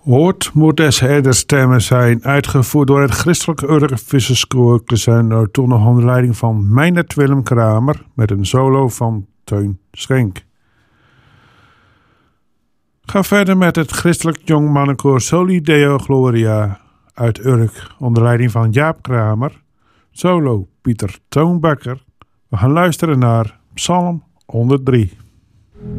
Hoort moet des herders stemmen zijn, uitgevoerd door het Christelijk Urkvisserskoor Klezuin-Noord-Toen onder leiding van Meindert Willem Kramer met een solo van Teun Schenk. Ga verder met het Christelijk Jongmannenkoor Soli Deo Gloria uit Urk onder leiding van Jaap Kramer, solo Pieter Toonbakker. We gaan luisteren naar Psalm 103.